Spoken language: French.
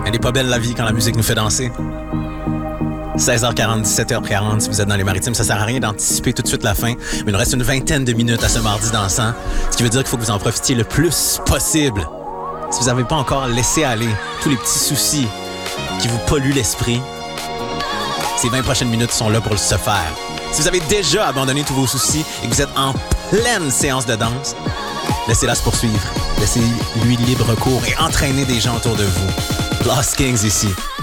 Elle est pas belle la vie quand la musique nous fait danser. 16h40, 17h40, si vous êtes dans les maritimes, ça sert à rien d'anticiper tout de suite la fin, mais il nous reste une vingtaine de minutes à ce mardi dansant, ce qui veut dire qu'il faut que vous en profitiez le plus possible. Si vous n'avez pas encore laissé aller tous les petits soucis qui vous polluent l'esprit, ces 20 prochaines minutes sont là pour se faire. Si vous avez déjà abandonné tous vos soucis et que vous êtes en pleine séance de danse, laissez-la se poursuivre. Laissez-lui libre cours et entraînez des gens autour de vous. Lost Kings ici.